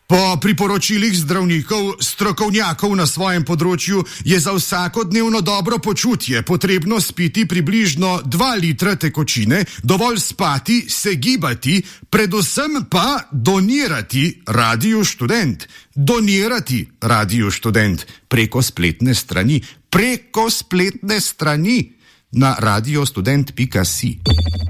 Po priporočilih zdravnikov, strokovnjakov na svojem področju je za vsakodnevno dobro počutje potrebno spiti približno 2 litra tekočine, dovolj spati, se gibati, predvsem pa donirati Radiu Študent. Donirati Radiu Študent preko spletne strani na radiostudent.si.